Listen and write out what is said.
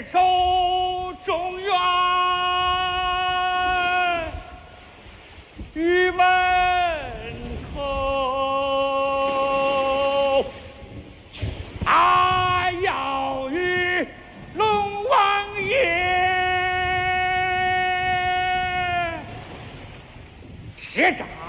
守中原，玉门口，要与龙王爷血战。